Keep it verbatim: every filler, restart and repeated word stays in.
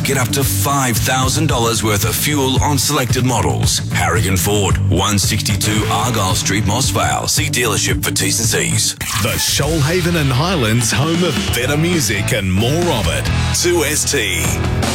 get up to five thousand dollars worth of fuel on selected models. Harrigan Ford, one sixty-two Argyle Street, Moss Vale. See dealership for T's and C's. The Shoalhaven and Highlands home of better music and more of it. two S T.